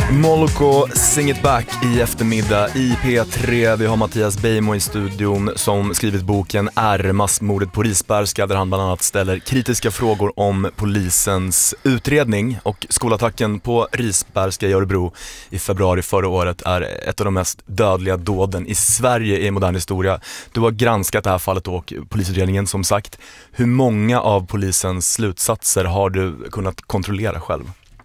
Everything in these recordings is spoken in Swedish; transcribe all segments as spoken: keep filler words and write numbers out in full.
Moloko, Sing It Back i eftermiddag i P tre. Vi har Mattias Beijmo i studion som skrivit boken R, massmordet på Risbergska, där han bland annat ställer kritiska frågor om polisens utredning. Och skolattacken på Risbergska i Örebro i februari förra året är ett av de mest dödliga dåden i Sverige i modern historia. Du har granskat det här fallet och polisutredningen som sagt. Hur många av polisens slutsatser har du kunnat kontrollera själv?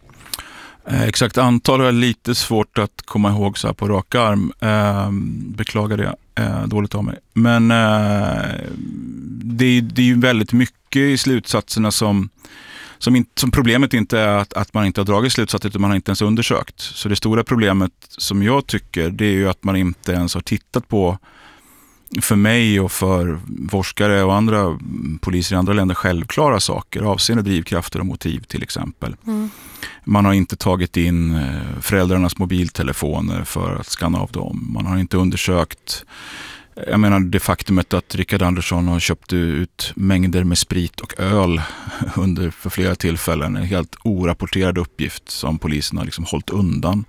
Eh, exakt antal är lite svårt att komma ihåg så här på rak arm. Eh, beklagar det, eh, dåligt av mig. Men eh, det, det är ju väldigt mycket i slutsatserna som, som, in, som problemet inte är att, att man inte har dragit slutsatser utan man har inte ens undersökt. Så det stora problemet som jag tycker, det är ju att man inte ens har tittat på, för mig och för forskare och andra poliser i andra länder, självklara saker avseende drivkrafter och motiv till exempel. Mm. Man har inte tagit in föräldrarnas mobiltelefoner för att skanna av dem. Man har inte undersökt, jag menar det faktumet att Rickard Andersson har köpt ut mängder med sprit och öl under för flera tillfällen. En helt orapporterad uppgift som polisen har liksom hållit undan.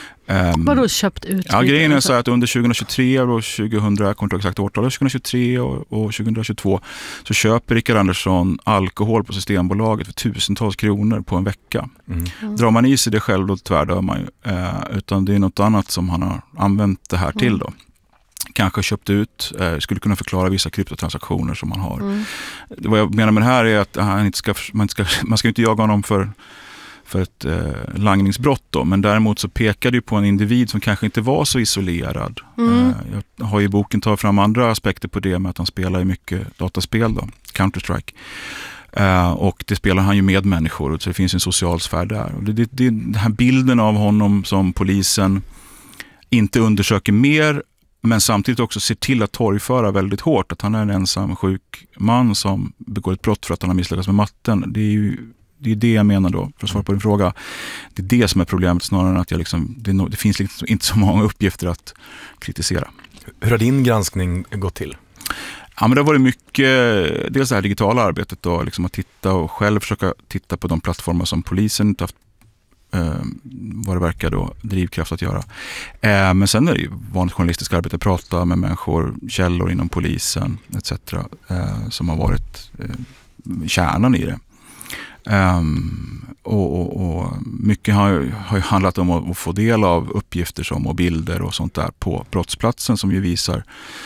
Um, Vadå köpt ut? Ja, grejen är så att under tjugohundratjugotre och tjugohundra, jag kommer inte exakt årtal, tjugohundratjugotre och, och tjugohundratjugotvå så köper Rickard Andersson alkohol på Systembolaget för tusentals kronor på en vecka. Mm. Mm. Drar man i sig det själv då tvärdör man ju. Eh, utan det är något annat som han har använt det här till då. Kanske köpt ut, eh, skulle kunna förklara vissa kryptotransaktioner som man har. Mm. Vad jag menar med det här är att han inte ska, man, ska, man ska inte jaga honom för för ett eh, langningsbrott då. Men däremot så pekar det på en individ som kanske inte var så isolerad. Mm. Eh, jag har ju i boken tagit fram andra aspekter på det med att han spelar i mycket dataspel då, Counter-Strike. Eh, och det spelar han ju med människor så det finns en social sfär där. Och det, det, det, den här bilden av honom som polisen inte undersöker mer men samtidigt också ser till att torgföra väldigt hårt att han är en ensam sjuk man som begår ett brott för att han har misslyckats med matten. Det är ju Det är det jag menar då, för att svara på din fråga. Det är det som är problemet snarare än att jag liksom, det, no, det finns liksom inte så många uppgifter att kritisera. Hur har din granskning gått till? Ja, men det har varit mycket, dels det här digitala arbetet då, liksom att titta och själv försöka titta på de plattformar som polisen inte haft eh, vad det verkar då, drivkraft att göra. Eh, men sen är det ju vanligt journalistiskt arbete, prata med människor, källor inom polisen et cetera eh, som har varit eh, kärnan i det. Um, och, och, och mycket har, har ju handlat om att, att få del av uppgifter som och bilder och sånt där på brottsplatsen som ju visar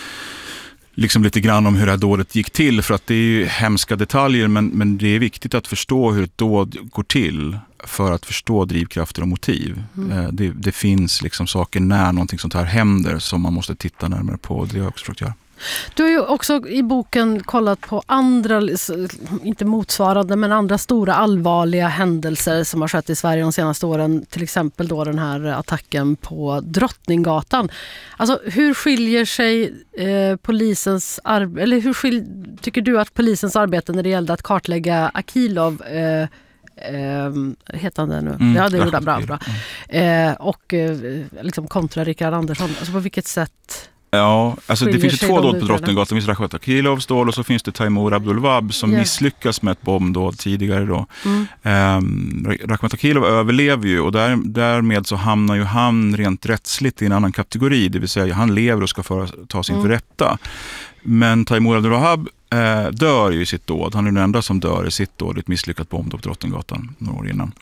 liksom lite grann om hur det här dådet gick till, för att det är ju hemska detaljer men, men det är viktigt att förstå hur ett dåd går till för att förstå drivkrafter och motiv. Mm. Uh, det, det finns liksom saker när någonting sånt här händer som man måste titta närmare på, det har jag också försökt göra. Du har ju också i boken kollat på andra, inte motsvarande, men andra stora allvarliga händelser som har skett i Sverige de senaste åren. Till exempel då den här attacken på Drottninggatan. Alltså hur skiljer sig eh, polisens arbete, eller hur skil, tycker du att polisens arbete när det gällde att kartlägga Akilov eh, eh, heter han det nu? Mm, ja, det gjorde bra. bra. Eh, och eh, liksom kontra Rickard Andersson. Alltså på vilket sätt... Ja, alltså det finns ju två dåd på Drottninggatan. Det finns Rakhmat Akilovs dåd och så finns det Taimour Abdulwahab som yeah. misslyckas med ett bombdåd tidigare då. Mm. Um, Rakhmat Akilov överlever ju och där, därmed så hamnar ju han rent rättsligt i en annan kategori. Det vill säga han lever och ska föra, ta sin mm. för rätta. Men Taimour Abdulwahab eh, dör ju i sitt dåd. Han är den enda som dör i sitt dåd. Ett misslyckat bombdåd på Drottninggatan några år innan.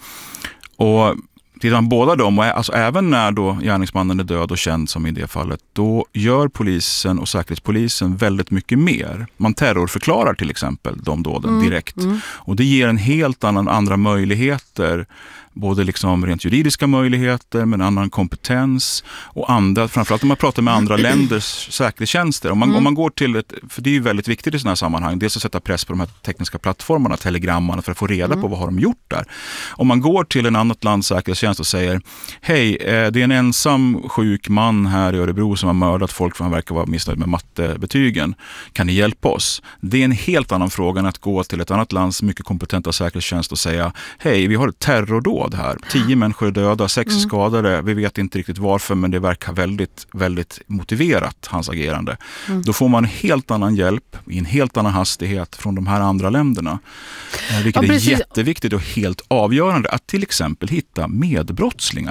Och tittar man båda dem, och alltså även när då gärningsmannen är död och känd som i det fallet, då gör polisen och säkerhetspolisen väldigt mycket mer. Man terrorförklarar till exempel de dåden mm. direkt. Mm. Och det ger en helt annan andra möjligheter, både liksom rent juridiska möjligheter men annan kompetens och andra, framförallt om man pratar med andra länders säkerhetstjänster. Om man, mm. om man går till ett, för det är ju väldigt viktigt i sådana här sammanhang, dels att sätta press på de här tekniska plattformarna, telegrammarna, för att få reda mm. på vad har de gjort där. Om man går till en annat lands säkerhetstjänst och säger hej, det är en ensam sjuk man här i Örebro som har mördat folk för han verkar vara missnöjd med mattebetygen. Kan ni hjälpa oss? Det är en helt annan fråga än att gå till ett annat lands mycket kompetenta säkerhetstjänst och säga hej, vi har ett terrordåd här. Tio människor är döda, sex mm. skadade. Vi vet inte riktigt varför, men det verkar väldigt, väldigt motiverat, hans agerande. Mm. Då får man en helt annan hjälp i en helt annan hastighet från de här andra länderna. Vilket ja, är jätteviktigt och helt avgörande att till exempel hitta medbrottslingar.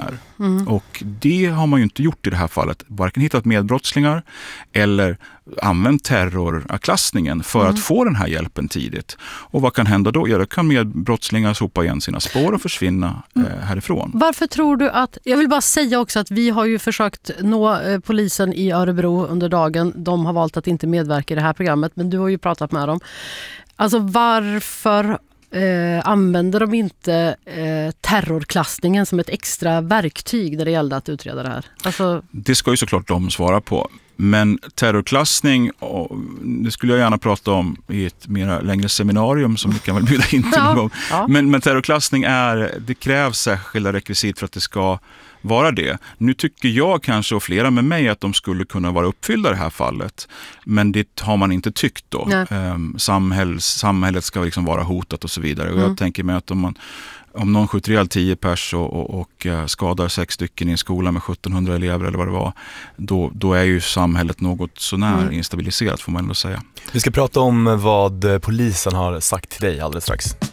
Mm. Och det har man ju inte gjort i det här fallet. Varken hittat medbrottslingar eller använt terrorklassningen för mm. att få den här hjälpen tidigt. Och vad kan hända då? Ja, då kan medbrottslingar sopa igen sina spår och försvinna mm. eh, härifrån. Varför tror du att... Jag vill bara säga också att vi har ju försökt nå eh, polisen i Örebro under dagen. De har valt att inte medverka i det här programmet, men du har ju pratat med dem. Alltså varför... Eh, använder de inte eh, terrorklassningen som ett extra verktyg när det gällde att utreda det här? Alltså... Det ska ju såklart de svara på. Men terrorklassning, det skulle jag gärna prata om i ett mer längre seminarium som vi kan väl bjuda in till någon gång. Ja. Men, men terrorklassning är, det krävs särskilda rekvisit för att det ska vara det. Nu tycker jag kanske och flera med mig att de skulle kunna vara uppfyllda i det här fallet. Men det har man inte tyckt då. Um, samhälls, samhället ska liksom vara hotat och så vidare. Och mm. jag tänker mig att om man Om någon skjuter ihjäl tio pers och, och, och skadar sex stycken i en skola med sjuttonhundra elever eller vad det var, då, då är ju samhället något så när mm. instabiliserat, får man ändå säga. Vi ska prata om vad polisen har sagt till dig alldeles strax.